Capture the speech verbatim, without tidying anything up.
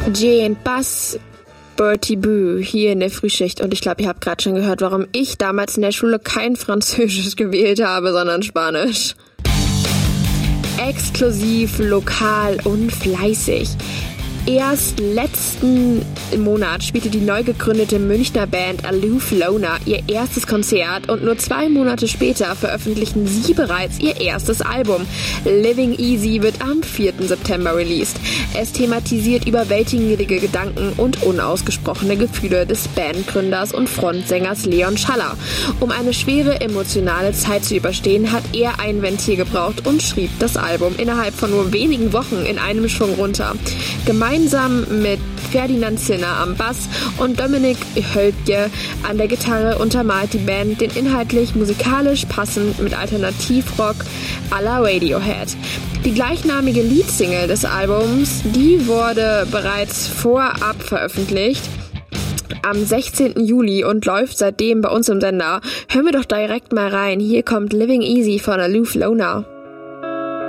Jane Bass, Bertie Boo hier in der Frühschicht und ich glaube, ihr habt gerade schon gehört, warum ich damals in der Schule kein Französisch gewählt habe, sondern Spanisch. Exklusiv, lokal und fleißig. Erst letzten Monat spielte die neu gegründete Münchner Band Aloof Loner ihr erstes Konzert und nur zwei Monate später veröffentlichten sie bereits ihr erstes Album. Living Easy wird am vierten September released. Es thematisiert überwältigende Gedanken und unausgesprochene Gefühle des Bandgründers und Frontsängers Leon Schaller. Um eine schwere emotionale Zeit zu überstehen, hat er ein Ventil gebraucht und schrieb das Album innerhalb von nur wenigen Wochen in einem Schwung runter. Gemeinsam mit Ferdinand Zinner am Bass und Dominik Höltje an der Gitarre untermalt die Band den inhaltlich musikalisch passend mit Alternativrock à la Radiohead. Die gleichnamige Leadsingle des Albums, die wurde bereits vorab veröffentlicht am sechzehnten Juli und läuft seitdem bei uns im Sender. Hören wir doch direkt mal rein. Hier kommt Living Easy von Aloof Loner.